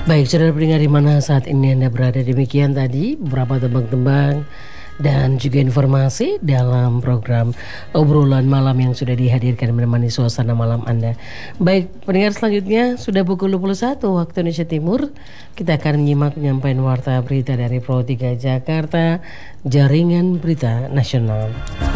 Baik, saudara pendengar di mana saat ini Anda berada, demikian tadi beberapa tembang-tembang dan juga informasi dalam program obrolan malam yang sudah dihadirkan menemani suasana malam Anda. Baik, pendengar selanjutnya sudah pukul 21 waktu Indonesia Timur. Kita akan menyimak penyampaian warta berita dari Pro 3 Jakarta, Jaringan Berita Nasional.